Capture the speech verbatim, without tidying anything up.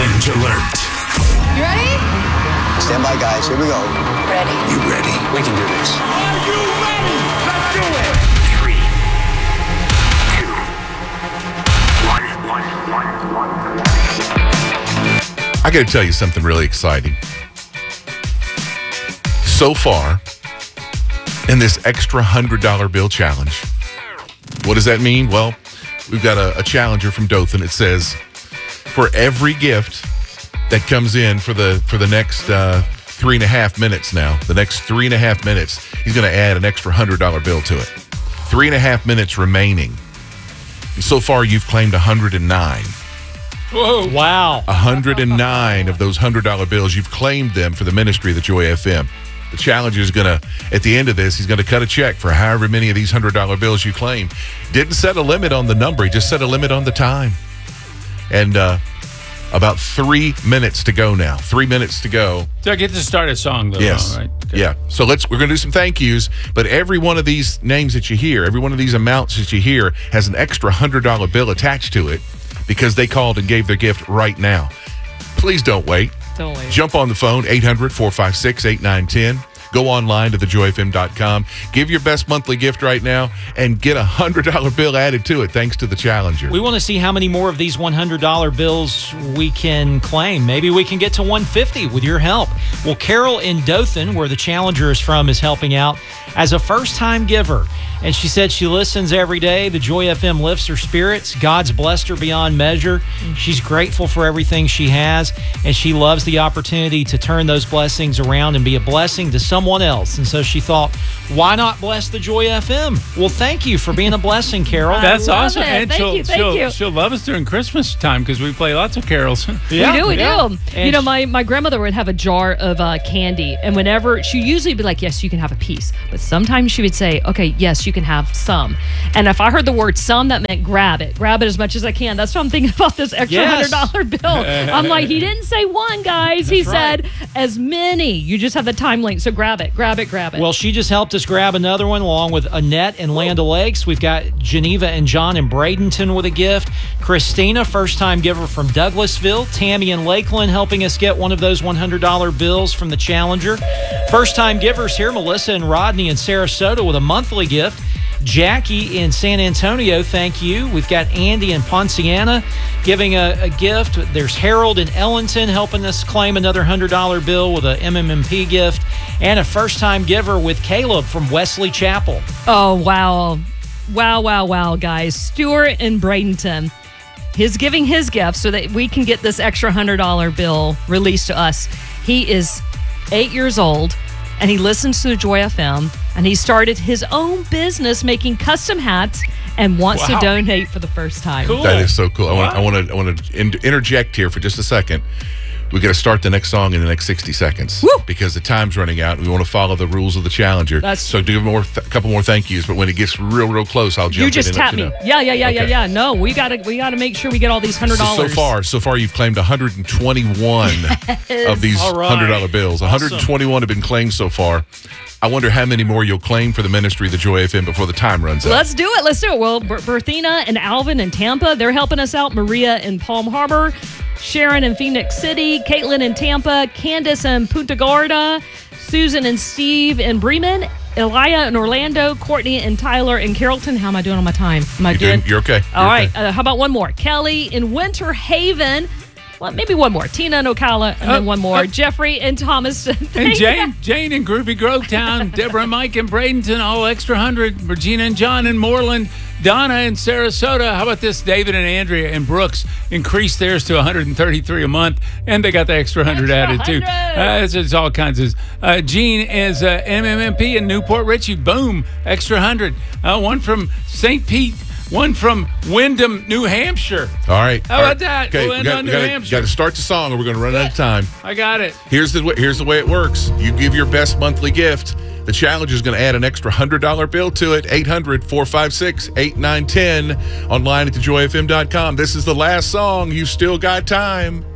Challenge alert. You ready? Stand by, guys. Here we go. Ready. You ready? We can do this. Are you ready? Let's do it. Three, two, one, one, one, one. I got to tell you something really exciting. So far, in this extra one hundred dollar bill challenge, what does that mean? Well, we've got a, a challenger from Dothan. It says, for every gift that comes in for the for the next uh, three and a half minutes now, the next three and a half minutes, he's going to add an extra one hundred dollar bill to it. Three and a half minutes remaining. So far, you've claimed one hundred nine. Whoa. Wow. one hundred nine of those one hundred dollar bills, you've claimed them for the ministry of the Joy F M. The challenger is going to, at the end of this, he's going to cut a check for however many of these one hundred dollar bills you claim. Didn't set a limit on the number. He just set a limit on the time. And uh, about three minutes to go now. Three minutes to go. So I get to start a song, though. Yes. Right? Okay. Yeah. So let's, we're going to do some thank yous, but every one of these names that you hear, every one of these amounts that you hear has an extra one hundred dollar bill attached to it because they called and gave their gift right now. Please don't wait. Don't wait. Jump on the phone, eight hundred, four five six, eight nine one zero. Go online to the joy f m dot com. Give your best monthly gift right now and get a one hundred dollar bill added to it thanks to the challenger. We want to see how many more of these one hundred dollar bills we can claim. Maybe we can get to one hundred fifty with your help. Well, Carol in Dothan, where the challenger is from, is helping out as a first-time giver. And she said she listens every day. The Joy F M lifts her spirits. God's blessed her beyond measure. She's grateful for everything she has, and she loves the opportunity to turn those blessings around and be a blessing to someone else. And so she thought, why not bless the Joy F M? Well, thank you for being a blessing, Carol. That's love awesome. it. And Thank she'll, you, thank she'll, you. she'll love us during Christmas time because we play lots of carols. Yeah, we do, we yeah. do. And You know, my, my grandmother would have a jar of uh, candy, and whenever, she usually be like, yes, you can have a piece. But sometimes she would say, okay, yes, you can have some. And if I heard the word some, that meant grab it. Grab it as much as I can. That's what I'm thinking about this extra Yes. one hundred dollar bill. I'm like, he didn't say one, guys. He That's right. said as many. You just have the time link, so grab it, grab it, grab it. Well, she just helped us grab another one along with Annette in Land O'Lakes. We've got Geneva and John in Bradenton with a gift. Christina, first-time giver from Douglasville. Tammy in Lakeland helping us get one of those one hundred dollar bills from the challenger. First-time givers here, Melissa and Rodney in Sarasota with a monthly gift. Jackie in San Antonio, thank you. We've got Andy in Ponciana giving a, a gift. There's Harold in Ellington helping us claim another one hundred dollar bill with a M M M P gift. And a first-time giver with Caleb from Wesley Chapel. Oh, wow. Wow, wow, wow, guys. Stuart in Bradenton. He's giving his gift so that we can get this extra one hundred dollar bill released to us. He is eight years old, and he listens to the Joy F M, and he started his own business making custom hats and wants Wow. to donate for the first time. Cool. That is so cool. I want, Wow. I want to I want to in, interject here for just a second. We got to start the next song in the next sixty seconds Woo! because the time's running out. And we want to follow the rules of the challenger. That's- so do more, a couple more thank yous. But when it gets real, real close, I'll jump You just in and tap let me. you know. Yeah, yeah, yeah, yeah, Okay. yeah. No, we gotta we gotta make sure we get all these hundred So, dollars. so far, so far, you've claimed one hundred twenty-one of these All right. one hundred dollar bills. Awesome. one hundred twenty-one have been claimed so far. I wonder how many more you'll claim for the ministry of the Joy F M before the time runs out. Let's do it. Let's do it. Well, Ber- Berthina and Alvin in Tampa, they're helping us out. Maria in Palm Harbor, Sharon in Phoenix City, Caitlin in Tampa, Candace in Punta Gorda, Susan and Steve in Bremen, Elia in Orlando, Courtney and Tyler in Carrollton. How am I doing on my time? Am I You're, good? doing, you're okay. All You're right. okay. Uh, how about one more? Kelly in Winter Haven. Well, maybe one more. Tina and Ocala, and Uh, then one more. uh, Jeffrey and Thomaston. And Thank Jane, you. Jane in Groovy Grovetown, Deborah and Mike in Bradenton, all extra hundred. Regina and John in Moreland, Donna in Sarasota. How about this? David and Andrea in Brooks increased theirs to one hundred thirty-three a month, and they got the extra hundred Extra added too. one hundred. Uh, it's, it's all kinds of. Uh, Gene is uh, M M M P in Newport Richie. Boom, extra hundred. Uh, one from Saint Pete. One from Windham, New Hampshire. All right. How All about right. that? Okay, We'll we end got, on we New got, Hampshire. got to start the song or we're going to run out of time. I got it. Here's the here's the way it works. You give your best monthly gift. The challenge is going to add an extra one hundred dollar bill to it. eight hundred, four five six, eight nine one zero. Online at the joy f m dot com. This is the last song. You still got time.